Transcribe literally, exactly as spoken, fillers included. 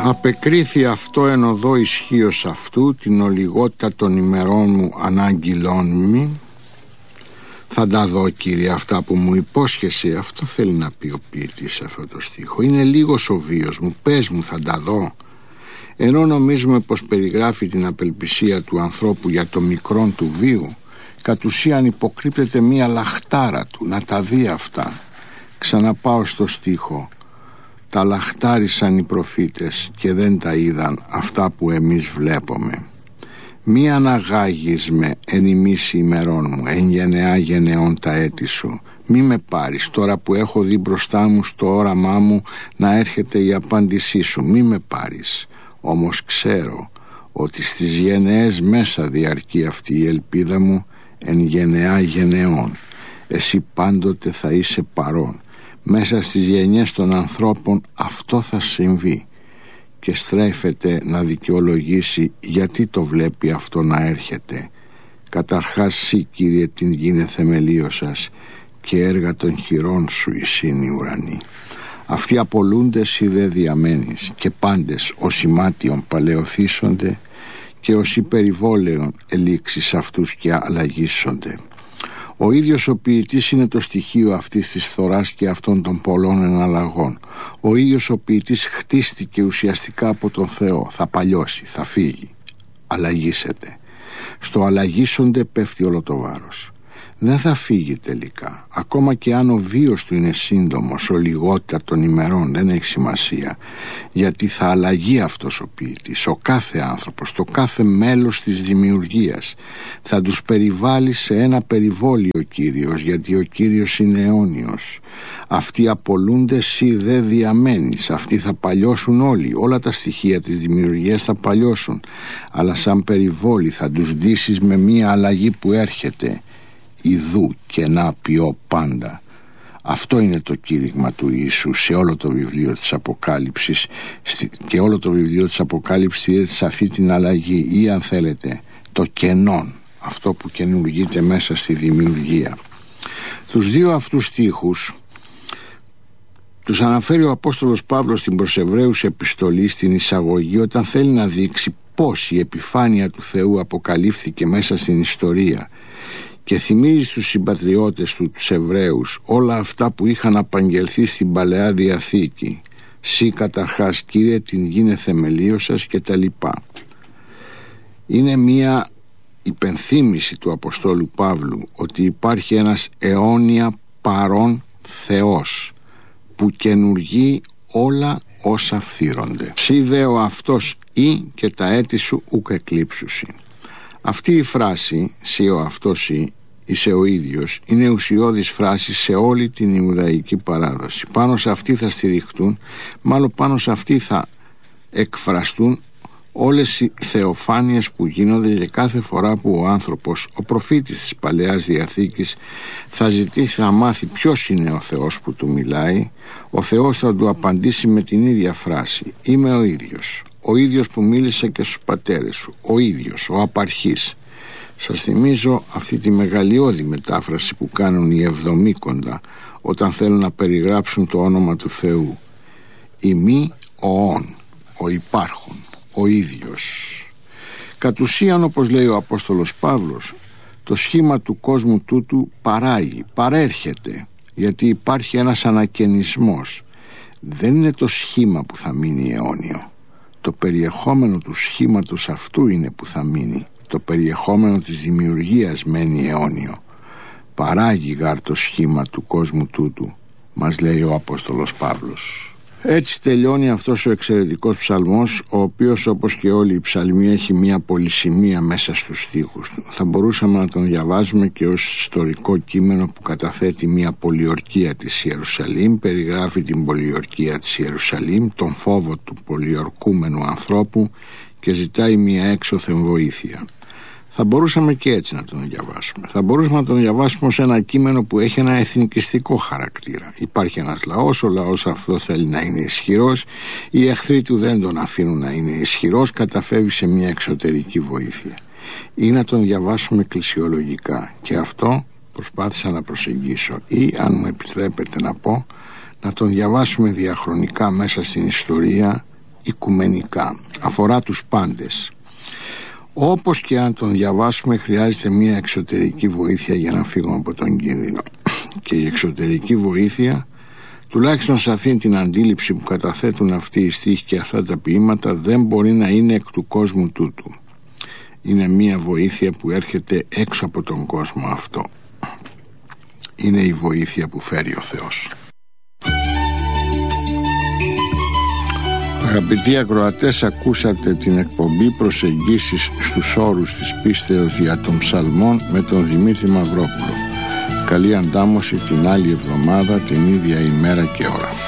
Απεκρίθη αυτό εν οδό ισχύος αυτού, την ολιγότητα των ημερών μου ανάγγειλόν μη. Θα τα δω, Κύριε, αυτά που μου υπόσχεσαι. Αυτό θέλει να πει ο ποιητής σε αυτό το στίχο. Είναι λίγος ο βίος μου, πες μου, θα τα δω. Ενώ νομίζουμε πως περιγράφει την απελπισία του ανθρώπου για το μικρόν του βίου, κατ' ουσίαν υποκρύπτεται μία λαχτάρα του να τα δει αυτά. Ξαναπάω στο στίχο. Τα λαχτάρισαν οι προφήτες και δεν τα είδαν αυτά που εμείς βλέπουμε. Μη αναγάγεις με εν ημίση ημερών μου, εν γενεά γενεών τα έτη σου. Μη με πάρεις τώρα που έχω δει μπροστά μου στο όραμά μου να έρχεται η απάντησή σου. Μη με πάρεις. Όμως ξέρω ότι στις γενναίες μέσα διαρκεί αυτή η ελπίδα μου εν γενεά γενεών. Εσύ πάντοτε θα είσαι παρόν. Μέσα στις γενιές των ανθρώπων αυτό θα συμβεί. Και στρέφεται να δικαιολογήσει γιατί το βλέπει αυτό να έρχεται. Καταρχάς σύ, Κύριε, την γίνε θεμελίο σας και έργα των χειρών σου εισήν οι ουρανοί. Αυτοί απολούντες οι δε διαμένεις και πάντες όσοι μάτιον παλαιοθήσονται και όσοι περιβόλαιον ελήξεις αυτούς και αλλαγήσονται. Ο ίδιος ο ποιητής είναι το στοιχείο αυτής της φθοράς και αυτών των πολλών εναλλαγών. Ο ίδιος ο ποιητής χτίστηκε ουσιαστικά από τον Θεό. Θα παλιώσει, θα φύγει, αλλαγήσεται. Στο αλλαγήσονται πέφτει όλο το βάρος. Δεν θα φύγει τελικά. Ακόμα και αν ο βίος του είναι σύντομος, ο λιγότερα των ημερών, δεν έχει σημασία. Γιατί θα αλλαγεί αυτός ο ποιητής, ο κάθε άνθρωπος, το κάθε μέλος της δημιουργίας. Θα τους περιβάλλει σε ένα περιβόλιο ο Κύριος, γιατί ο Κύριος είναι αιώνιος. Αυτοί απολούνται σύ δε διαμένεις. Αυτοί θα παλιώσουν όλοι. Όλα τα στοιχεία της δημιουργίας θα παλιώσουν. Αλλά σαν περιβόλι θα τους ντύσεις με μία αλλαγή που έρχεται. Ιδού και να ποιώ πάντα. Αυτό είναι το κήρυγμα του Ιησού σε όλο το βιβλίο της Αποκάλυψης, και όλο το βιβλίο της Αποκάλυψης σε αυτή την αλλαγή, ή αν θέλετε το κενόν, αυτό που καινουργείται μέσα στη δημιουργία. Τους δύο αυτούς στίχους τους αναφέρει ο Απόστολος Παύλος στην προς Εβραίους επιστολή, στην εισαγωγή, όταν θέλει να δείξει πώς η επιφάνεια του Θεού αποκαλύφθηκε μέσα στην ιστορία και θυμίζει στους συμπατριώτες του, τους Εβραίους, όλα αυτά που είχαν απαγγελθεί στην Παλαιά Διαθήκη. Σύ καταρχάς, Κύριε, την γίνε θεμελίο σας και τα λοιπά. Είναι μία υπενθύμηση του Αποστόλου Παύλου ότι υπάρχει ένας αιώνια παρών Θεός που καινουργεί όλα όσα φθήρονται. Σύ δε ο αυτός ή και τα έτη σου ουκ εκλείψουσι. Αυτή η φράση, σύ ο αυτός ή, είσαι ο ίδιος, είναι ουσιώδης φράση σε όλη την Ιουδαϊκή παράδοση. Πάνω σε αυτή θα στηριχτούν, μάλλον πάνω σε αυτή θα εκφραστούν όλες οι θεοφάνειες που γίνονται, και κάθε φορά που ο άνθρωπος, ο προφήτης της Παλαιάς Διαθήκης, θα ζητήσει να μάθει ποιος είναι ο Θεός που του μιλάει, ο Θεός θα του απαντήσει με την ίδια φράση. Είμαι ο ίδιος. Ο ίδιος που μίλησε και στους πατέρες σου. Ο ίδιος, ο απαρχής. Σας θυμίζω αυτή τη μεγαλειώδη μετάφραση που κάνουν οι Εβδομήκοντα όταν θέλουν να περιγράψουν το όνομα του Θεού. Ημί ο ον, ο υπάρχον, ο ίδιος. Κατ' ουσίαν, όπως λέει ο Απόστολος Παύλος, το σχήμα του κόσμου τούτου παράγει, παρέρχεται, γιατί υπάρχει ένας ανακαινισμός. Δεν είναι το σχήμα που θα μείνει αιώνιο. Το περιεχόμενο του σχήματος αυτού είναι που θα μείνει. Το περιεχόμενο της δημιουργίας μένει αιώνιο. Παράγει γάρ το σχήμα του κόσμου τούτου, μας λέει ο Απόστολος Παύλος. Έτσι τελειώνει αυτός ο εξαιρετικός ψαλμός, ο οποίος, όπως και όλοι οι ψαλμοί, έχει μια πολυσημεία μέσα στους στίχους του. Θα μπορούσαμε να τον διαβάζουμε και ως ιστορικό κείμενο που καταθέτει μια πολιορκία της Ιερουσαλήμ, περιγράφει την πολιορκία της Ιερουσαλήμ, τον φόβο του πολιορκούμενου ανθρώπου και ζητάει μια έξωθεν βοήθεια. Θα μπορούσαμε και έτσι να τον διαβάσουμε. Θα μπορούσαμε να τον διαβάσουμε ως ένα κείμενο που έχει ένα εθνικιστικό χαρακτήρα. Υπάρχει ένας λαός, ο λαός αυτό θέλει να είναι ισχυρός, οι εχθροί του δεν τον αφήνουν να είναι ισχυρός, καταφεύγει σε μια εξωτερική βοήθεια. Ή να τον διαβάσουμε εκκλησιολογικά, και αυτό προσπάθησα να προσεγγίσω, ή, αν μου επιτρέπετε να πω, να τον διαβάσουμε διαχρονικά μέσα στην ιστορία, οικουμενικά, αφορά τους πάντες. Όπως και αν τον διαβάσουμε, χρειάζεται μια εξωτερική βοήθεια για να φύγουμε από τον κίνδυνο. Και η εξωτερική βοήθεια, τουλάχιστον σε αυτή την αντίληψη που καταθέτουν αυτοί οι στίχοι και αυτά τα ποίηματα, δεν μπορεί να είναι εκ του κόσμου τούτου. Είναι μια βοήθεια που έρχεται έξω από τον κόσμο αυτό. Είναι η βοήθεια που φέρει ο Θεός. Αγαπητοί ακροατές, ακούσατε την εκπομπή «Προσεγγίσεις στους όρους της πίστεως δια των ψαλμών» με τον Δημήτρη Μαυρόπουλο. Καλή αντάμωση την άλλη εβδομάδα, την ίδια ημέρα και ώρα.